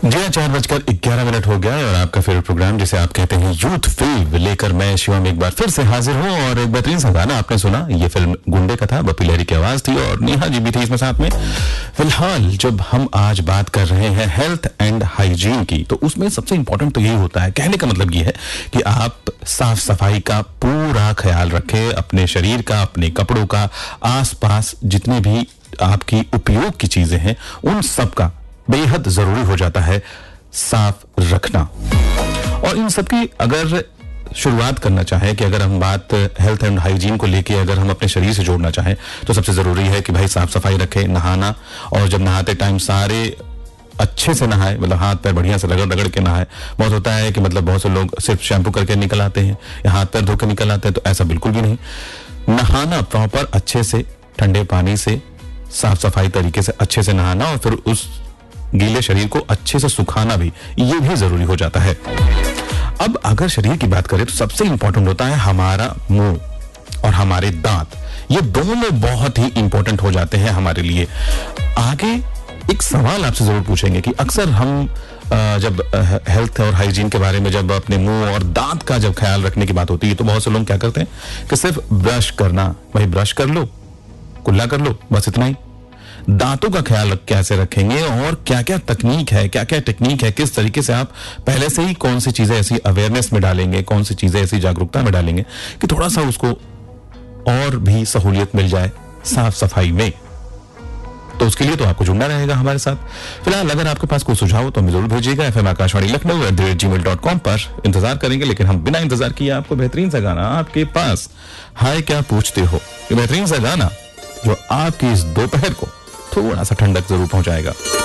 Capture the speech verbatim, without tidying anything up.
जी हाँ, चार बजकर ग्यारह मिनट हो गया और आपका फेवरेट प्रोग्राम जिसे आप कहते हैं यूथ फिल्म लेकर मैं शिवम एक बार फिर से हाजिर हूँ। और एक बेहतरीन सा गाना आपने सुना, ये फिल्म गुंडे का था, बप्पी लहरी की आवाज थी और नेहा जी भी थी इसमें साथ में। फिलहाल जब हम आज बात कर रहे हैं हेल्थ एंड हाइजीन की, तो उसमें सबसे इंपॉर्टेंट तो यही होता है, कहने का मतलब ये है कि आप साफ सफाई का पूरा ख्याल रखें, अपने शरीर का, अपने कपड़ों का, आसपास जितने भी आपकी उपयोग की चीजें हैं उन सब का बेहद जरूरी हो जाता है साफ रखना। और इन सब की अगर शुरुआत करना चाहें कि अगर हम बात हेल्थ एंड हाइजीन को लेके अगर हम अपने शरीर से जोड़ना चाहें तो सबसे जरूरी है कि भाई साफ सफाई रखें, नहाना, और जब नहाते टाइम सारे अच्छे से नहाए, मतलब हाथ पैर बढ़िया से रगड़ रगड़ के नहाए। बहुत होता है कि मतलब बहुत से लोग सिर्फ शैम्पू करके निकल आते हैं या हाथ पैर धो के निकल आते हैं, तो ऐसा बिल्कुल भी नहीं। नहाना प्रॉपर अच्छे से ठंडे पानी से साफ सफाई तरीके से अच्छे से नहाना और फिर उस गीले शरीर को अच्छे से सुखाना भी, ये भी जरूरी हो जाता है। अब अगर शरीर की बात करें तो सबसे इंपॉर्टेंट होता है हमारा मुंह और हमारे दांत। ये दोनों बहुत ही इंपॉर्टेंट हो जाते हैं हमारे लिए। आगे एक सवाल आपसे जरूर पूछेंगे कि अक्सर हम जब हेल्थ और हाइजीन के बारे में, जब अपने मुंह और दांत का जब ख्याल रखने की बात होती है तो बहुत से लोग क्या करते हैं कि सिर्फ ब्रश करना, भाई ब्रश कर लो, कुल्ला कर लो, बस इतना ही। दांतों का ख्याल कैसे रखेंगे और क्या क्या तकनीक है, क्या क्या टेक्निक है, किस तरीके से आप पहले से ही कौन सी चीजें ऐसी अवेयरनेस में डालेंगे, कौन सी चीजें ऐसी जागरूकता में डालेंगे कि थोड़ा सा उसको और भी सहूलियत मिल जाए साफ सफाई में। तो उसके लिए तो आपको जुड़ना रहेगा हमारे साथ। फिलहाल अगर आपके पास कोई सुझाव हो तो हमें जरूर भेजिएगा। F M Akashvani Lucknow at the rate ji mail dot com पर इंतजार करेंगे, लेकिन हम बिना इंतजार किए आपको बेहतरीन सा गाना आपके पास हाय क्या पूछते हो, ये बेहतरीन सा गाना जो आपकी इस दोपहर को थोड़ा सा ठंडक जरूर पहुंचाएगा।